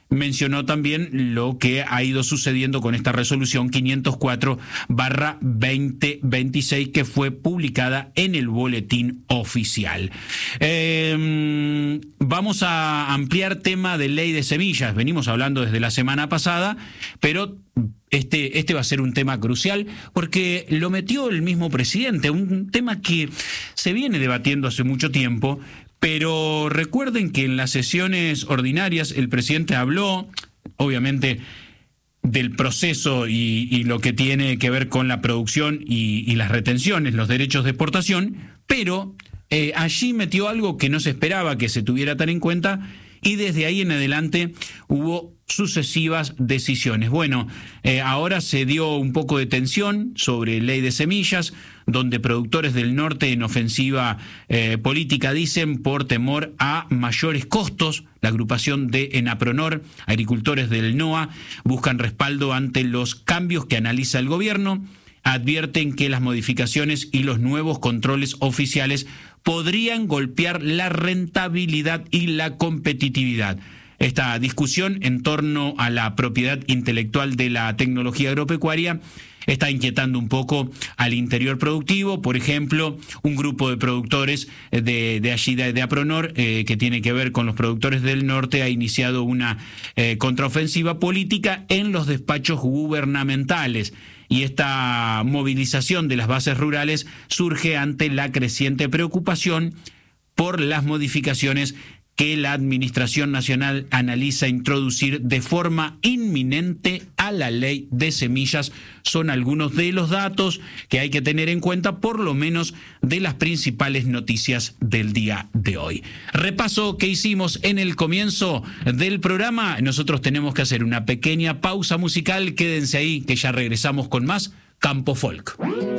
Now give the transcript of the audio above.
mencionó también lo que ha ido sucediendo con esta resolución 504/2026 que fue publicada en el boletín oficial. Vamos a ampliar tema de ley de semillas. Venimos hablando desde la semana pasada, pero este va a ser un tema crucial porque lo metió el mismo presidente, un tema que se viene debatiendo hace mucho tiempo. Pero recuerden que en las sesiones ordinarias el presidente habló, obviamente, del proceso y lo que tiene que ver con la producción y las retenciones, los derechos de exportación, pero allí metió algo que no se esperaba que se tuviera tan en cuenta y desde ahí en adelante hubo sucesivas decisiones. Bueno, ahora se dio un poco de tensión sobre ley de semillas, donde productores del norte en ofensiva política dicen por temor a mayores costos. La agrupación de Enapronor, agricultores del NOA, buscan respaldo ante los cambios que analiza el gobierno. Advierten que las modificaciones y los nuevos controles oficiales podrían golpear la rentabilidad y la competitividad. Esta discusión en torno a la propiedad intelectual de la tecnología agropecuaria está inquietando un poco al interior productivo. Por ejemplo, un grupo de productores de allí de Apronor, que tiene que ver con los productores del norte, ha iniciado una contraofensiva política en los despachos gubernamentales. Y esta movilización de las bases rurales surge ante la creciente preocupación por las modificaciones que la Administración Nacional analiza introducir de forma inminente a la ley de semillas. Son algunos de los datos que hay que tener en cuenta, por lo menos de las principales noticias del día de hoy. Repaso que hicimos en el comienzo del programa. Nosotros tenemos que hacer una pequeña pausa musical. Quédense ahí que ya regresamos con más Campo Folk.